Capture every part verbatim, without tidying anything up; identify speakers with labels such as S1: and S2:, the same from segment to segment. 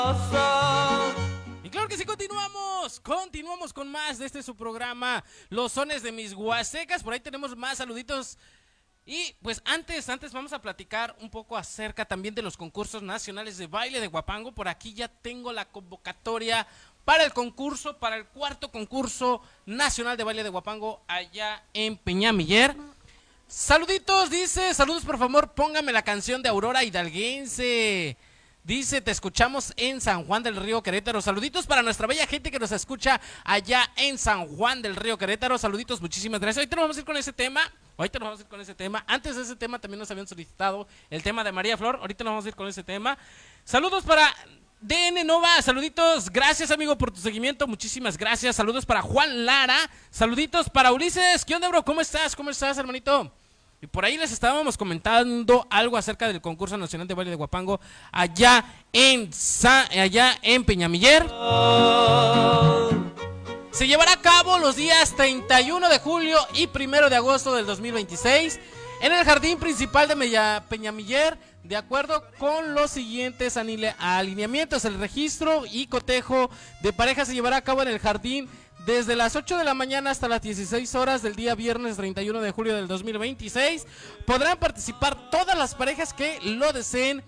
S1: Y claro que sí, continuamos, continuamos con más de este su programa, Los Sones de Mis Huastecas. Por ahí tenemos más saluditos. Y pues antes, antes vamos a platicar un poco acerca también de los concursos nacionales de baile de Huapango. Por aquí ya tengo la convocatoria para el concurso, para el cuarto concurso nacional de baile de Huapango allá en Peñamiller. Saluditos, dice, saludos por favor, póngame la canción de Aurora Hidalguense. Dice, te escuchamos en San Juan del Río Querétaro. Saluditos para nuestra bella gente que nos escucha allá en San Juan del Río Querétaro. Saluditos, muchísimas gracias. Ahorita nos vamos a ir con ese tema. Ahorita nos vamos a ir con ese tema. Antes de ese tema también nos habían solicitado el tema de María Flor. Ahorita nos vamos a ir con ese tema. Saludos para D N Nova. Saluditos. Gracias, amigo, por tu seguimiento. Muchísimas gracias. Saludos para Juan Lara. Saluditos para Ulises. ¿Qué onda, bro? ¿Cómo estás? ¿Cómo estás, hermanito? Y por ahí les estábamos comentando algo acerca del concurso nacional de baile de Huapango allá en, Sa allá en Peñamiller. Se llevará a cabo los días treinta y uno de julio y primero de agosto del dos mil veintiséis en el jardín principal de Mella Peñamiller, de acuerdo con los siguientes alineamientos. El registro y cotejo de parejas se llevará a cabo en el jardín desde las ocho de la mañana hasta las dieciséis horas del día viernes treinta y uno de julio del dos mil veintiséis. Podrán participar todas las parejas que lo deseen.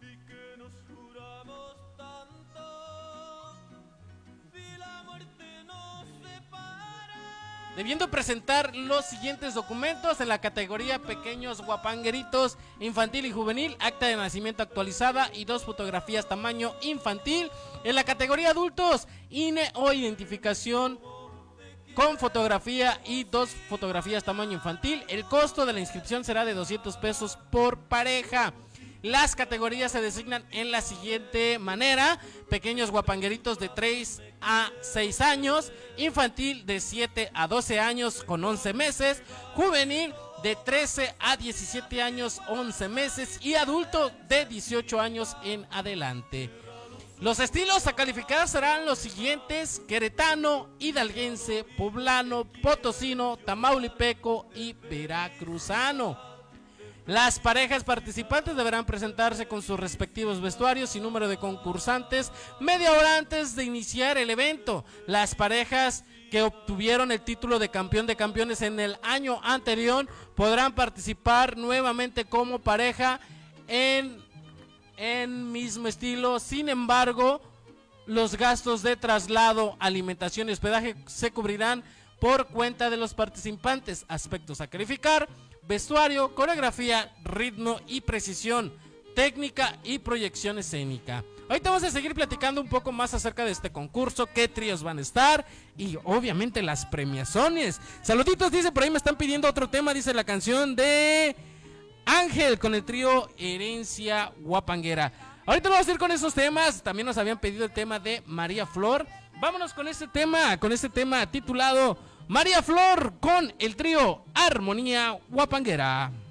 S1: Debiendo presentar los siguientes documentos en la categoría pequeños guapangueritos infantil y juvenil, acta de nacimiento actualizada y dos fotografías tamaño infantil. En la categoría adultos, I N E o identificación con fotografía y dos fotografías tamaño infantil. El costo de la inscripción será de doscientos pesos por pareja. Las categorías se designan en la siguiente manera: pequeños guapangueritos de tres a seis años, infantil de siete a doce años con once meses, juvenil de trece a diecisiete años once meses y adulto de dieciocho años en adelante. Los estilos a calificar serán los siguientes: queretano, hidalguense, poblano, potosino, tamaulipeco y veracruzano. Las parejas participantes deberán presentarse con sus respectivos vestuarios y número de concursantes media hora antes de iniciar el evento. Las parejas que obtuvieron el título de campeón de campeones en el año anterior podrán participar nuevamente como pareja en, en mismo estilo. Sin embargo, los gastos de traslado, alimentación y hospedaje se cubrirán por cuenta de los participantes. Aspectos a calificar: vestuario, coreografía, ritmo y precisión, técnica y proyección escénica. Ahorita vamos a seguir platicando un poco más acerca de este concurso, qué tríos van a estar y obviamente las premiaciones. Saluditos, dice, por ahí me están pidiendo otro tema, dice la canción de Ángel con el trío Herencia Huapanguera. Ahorita vamos a ir con esos temas. También nos habían pedido el tema de María Flor. Vámonos con este tema, con este tema titulado María Flor con el trío Armonía Huapanguera.